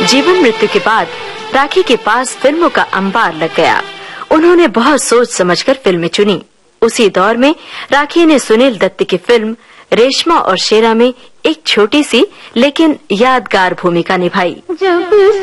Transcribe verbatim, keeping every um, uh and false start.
जीवन मृत्यु के बाद राखी के पास फिल्मों का अंबार लग गया। उन्होंने बहुत सोच समझकर फिल्में चुनी। उसी दौर में राखी ने सुनील दत्त की फिल्म रेशमा और शेरा में एक छोटी सी लेकिन यादगार भूमिका निभाई। जब